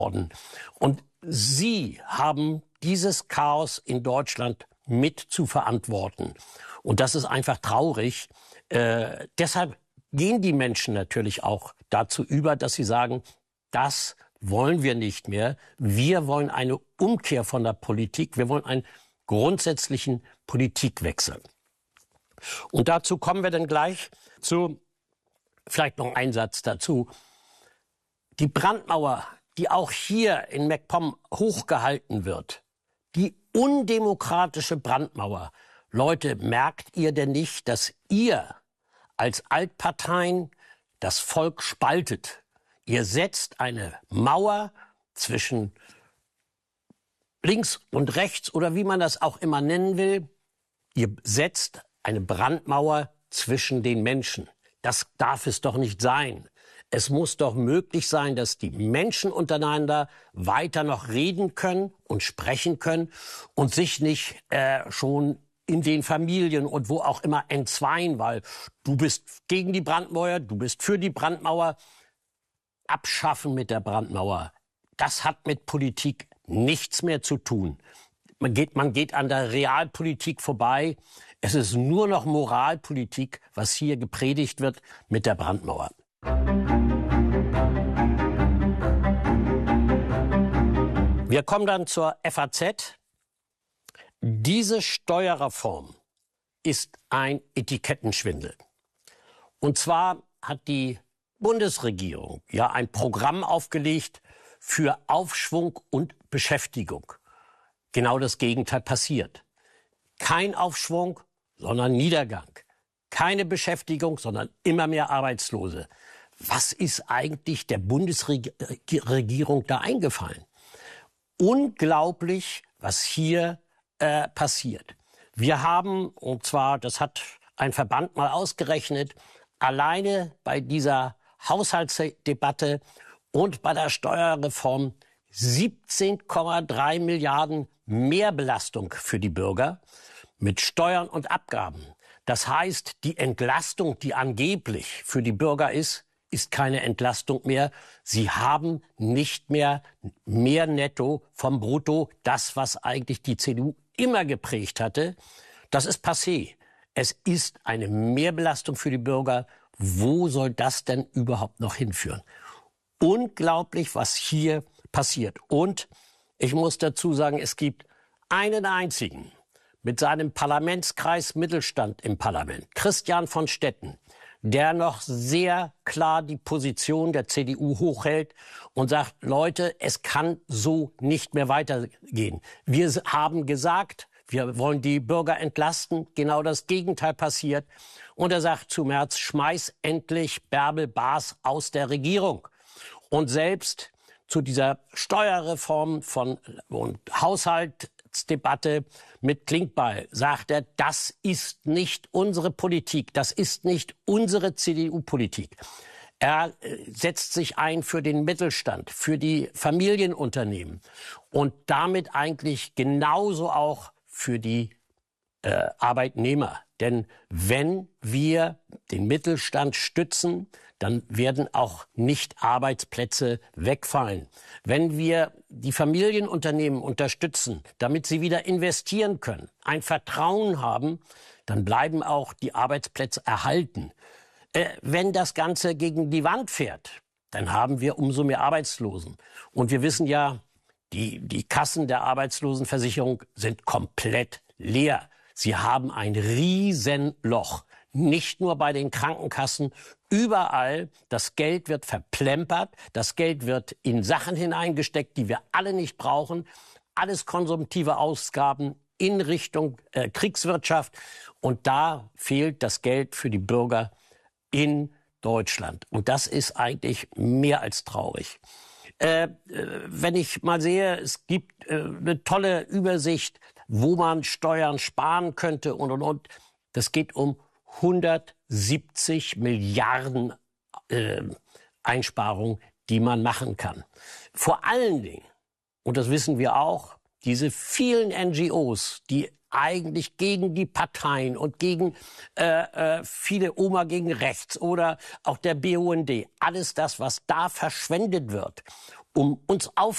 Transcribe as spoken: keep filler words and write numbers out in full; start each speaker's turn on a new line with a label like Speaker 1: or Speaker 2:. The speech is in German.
Speaker 1: Und Sie haben dieses Chaos in Deutschland mit zu verantworten. Und das ist einfach traurig. Äh, deshalb gehen die Menschen natürlich auch dazu über, dass sie sagen, das wollen wir nicht mehr. Wir wollen eine Umkehr von der Politik. Wir wollen einen grundsätzlichen Politikwechsel. Und dazu kommen wir dann gleich zu, vielleicht noch ein Satz dazu. Die Brandmauer, die auch hier in MacPom hochgehalten wird, die undemokratische Brandmauer. Leute, merkt ihr denn nicht, dass ihr als Altparteien das Volk spaltet? Ihr setzt eine Mauer zwischen links und rechts oder wie man das auch immer nennen will. Ihr setzt eine Brandmauer zwischen den Menschen. Das darf es doch nicht sein. Es muss doch möglich sein, dass die Menschen untereinander weiter noch reden können und sprechen können und sich nicht äh, schon in den Familien und wo auch immer entzweien, weil du bist gegen die Brandmauer, du bist für die Brandmauer. Abschaffen mit der Brandmauer, das hat mit Politik nichts mehr zu tun. Man geht, man geht an der Realpolitik vorbei. Es ist nur noch Moralpolitik, was hier gepredigt wird mit der Brandmauer. Wir kommen dann zur F A Z. Diese Steuerreform ist ein Etikettenschwindel. Und zwar hat die Bundesregierung ja ein Programm aufgelegt für Aufschwung und Beschäftigung. Genau das Gegenteil passiert. Kein Aufschwung, sondern Niedergang. Keine Beschäftigung, sondern immer mehr Arbeitslose. Was ist eigentlich der Bundesregierung da eingefallen? Unglaublich, was hier äh, passiert. Wir haben, und zwar, das hat ein Verband mal ausgerechnet, alleine bei dieser Haushaltsdebatte und bei der Steuerreform siebzehn Komma drei Milliarden Mehrbelastung für die Bürger mit Steuern und Abgaben. Das heißt, die Entlastung, die angeblich für die Bürger ist, ist keine Entlastung mehr. Sie haben nicht mehr mehr Netto vom Brutto, das, was eigentlich die C D U immer geprägt hatte. Das ist passé. Es ist eine Mehrbelastung für die Bürger. Wo soll das denn überhaupt noch hinführen? Unglaublich, was hier passiert. Und ich muss dazu sagen, es gibt einen einzigen mit seinem Parlamentskreis Mittelstand im Parlament, Christian von Stetten, der noch sehr klar die Position der C D U hochhält und sagt, Leute, es kann so nicht mehr weitergehen. Wir haben gesagt, wir wollen die Bürger entlasten. Genau das Gegenteil passiert. Und er sagt zu Merz, schmeiß endlich Bärbel Baas aus der Regierung. Und selbst zu dieser Steuerreform von und Haushaltsdebatte mit Klinkbeil sagt er, das ist nicht unsere Politik, das ist nicht unsere C D U-Politik. Er setzt sich ein für den Mittelstand, für die Familienunternehmen und damit eigentlich genauso auch für die äh, Arbeitnehmer. Denn wenn wir den Mittelstand stützen, dann werden auch nicht Arbeitsplätze wegfallen. Wenn wir die Familienunternehmen unterstützen, damit sie wieder investieren können, ein Vertrauen haben, dann bleiben auch die Arbeitsplätze erhalten. Äh, wenn das Ganze gegen die Wand fährt, dann haben wir umso mehr Arbeitslosen. Und wir wissen ja, die, die Kassen der Arbeitslosenversicherung sind komplett leer. Sie haben ein Riesenloch. Nicht nur bei den Krankenkassen, überall. Das Geld wird verplempert, das Geld wird in Sachen hineingesteckt, die wir alle nicht brauchen. Alles konsumtive Ausgaben in Richtung äh, Kriegswirtschaft. Und da fehlt das Geld für die Bürger in Deutschland. Und das ist eigentlich mehr als traurig. Äh, wenn ich mal sehe, es gibt äh, eine tolle Übersicht, wo man Steuern sparen könnte und, und, und. Das geht um hundertsiebzig Milliarden äh, Einsparungen, die man machen kann. Vor allen Dingen, und das wissen wir auch, diese vielen N G Os, die eigentlich gegen die Parteien und gegen äh, äh, viele Oma gegen rechts oder auch der B U N D, alles das, was da verschwendet wird, um uns auf